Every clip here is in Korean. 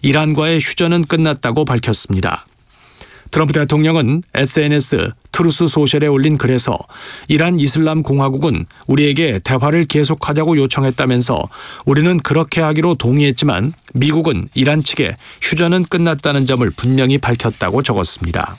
이란과의 휴전은 끝났다고 밝혔습니다. 트럼프 대통령은 SNS 트루스 소셜에 올린 글에서 이란 이슬람 공화국은 우리에게 대화를 계속하자고 요청했다면서 우리는 그렇게 하기로 동의했지만 미국은 이란 측에 휴전은 끝났다는 점을 분명히 밝혔다고 적었습니다.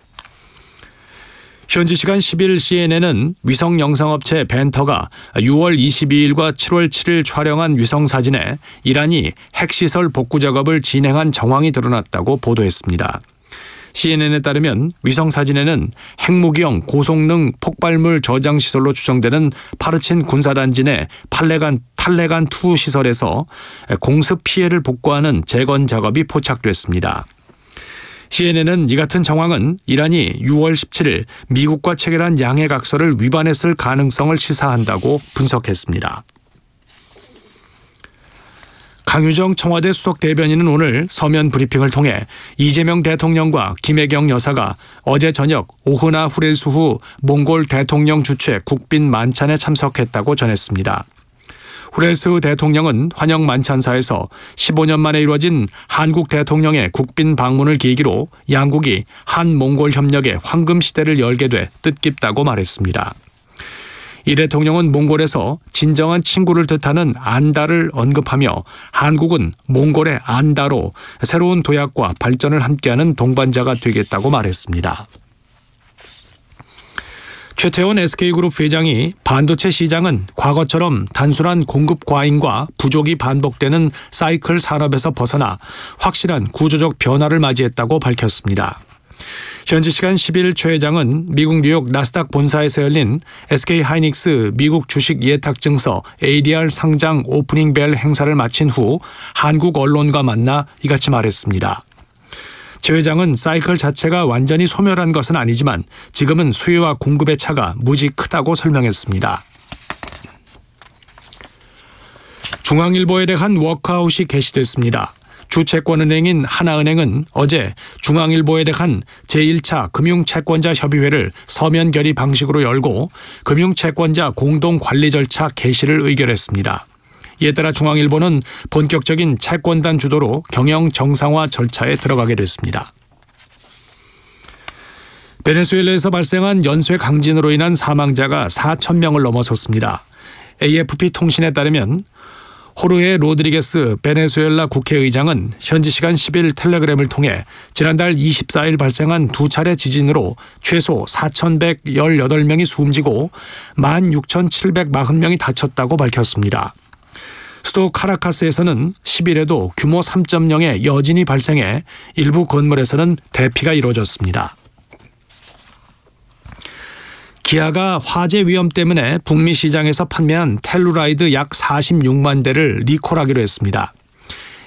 현지 시간 10일 CNN은 위성 영상업체 벤터가 6월 22일과 7월 7일 촬영한 위성 사진에 이란이 핵시설 복구 작업을 진행한 정황이 드러났다고 보도했습니다. CNN에 따르면 위성 사진에는 핵무기형 고성능 폭발물 저장 시설로 추정되는 파르친 군사단지 내 탈레간2 시설에서 공습 피해를 복구하는 재건 작업이 포착됐습니다. CNN은 이 같은 정황은 이란이 6월 17일 미국과 체결한 양해각서를 위반했을 가능성을 시사한다고 분석했습니다. 강유정 청와대 수석 대변인은 오늘 서면 브리핑을 통해 이재명 대통령과 김혜경 여사가 어제 저녁 오후나 후레수 후 몽골 대통령 주최 국빈 만찬에 참석했다고 전했습니다. 후레스 대통령은 환영 만찬사에서 15년 만에 이루어진 한국 대통령의 국빈 방문을 계기로 양국이 한몽골 협력의 황금 시대를 열게 돼 뜻깊다고 말했습니다. 이 대통령은 몽골에서 진정한 친구를 뜻하는 안다를 언급하며 한국은 몽골의 안다로 새로운 도약과 발전을 함께하는 동반자가 되겠다고 말했습니다. 최태원 SK그룹 회장이 반도체 시장은 과거처럼 단순한 공급 과잉과 부족이 반복되는 사이클 산업에서 벗어나 확실한 구조적 변화를 맞이했다고 밝혔습니다. 현지 시간 10일 최 회장은 미국 뉴욕 나스닥 본사에서 열린 SK하이닉스 미국 주식 예탁증서 ADR 상장 오프닝 벨 행사를 마친 후 한국 언론과 만나 이같이 말했습니다. 최 회장은 사이클 자체가 완전히 소멸한 것은 아니지만 지금은 수요와 공급의 차가 무지 크다고 설명했습니다. 중앙일보에 대한 워크아웃이 게시됐습니다. 주채권은행인 하나은행은 어제 중앙일보에 대한 제1차 금융채권자 협의회를 서면 결의 방식으로 열고 금융채권자 공동관리 절차 개시를 의결했습니다. 이에 따라 중앙일보는 본격적인 채권단 주도로 경영 정상화 절차에 들어가게 됐습니다. 베네수엘라에서 발생한 연쇄 강진으로 인한 사망자가 4,000명을 넘어섰습니다. AFP 통신에 따르면 호르헤 로드리게스 베네수엘라 국회의장은 현지 시간 10일 텔레그램을 통해 지난달 24일 발생한 두 차례 지진으로 최소 4,118명이 숨지고 16,740명이 다쳤다고 밝혔습니다. 수도 카라카스에서는 10일에도 규모 3.0의 여진이 발생해 일부 건물에서는 대피가 이루어졌습니다. 기아가 화재 위험 때문에 북미 시장에서 판매한 텔루라이드 약 46만 대를 리콜하기로 했습니다.